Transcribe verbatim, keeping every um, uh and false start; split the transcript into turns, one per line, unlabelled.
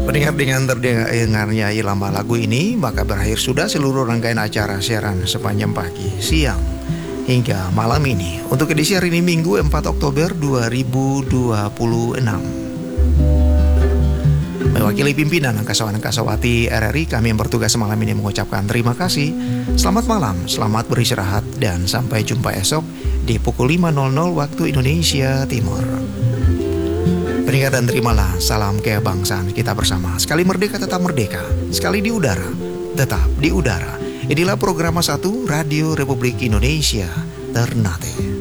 Pendengar dengan terdengarnya irama lagu ini, maka berakhir sudah seluruh rangkaian acara siaran sepanjang pagi, siang, hingga malam ini. Untuk edisi hari ini Minggu empat Oktober dua ribu dua puluh enam. Mewakili pimpinan Angkasawan-Angkasawati R R I, kami yang bertugas malam ini mengucapkan terima kasih. Selamat malam, selamat beristirahat, dan sampai jumpa esok di pukul lima waktu Indonesia Timur. Pendengar dan terimalah salam kebangsaan kita bersama. Sekali merdeka tetap merdeka, sekali di udara tetap di udara. Inilah program satu Radio Republik Indonesia Ternate.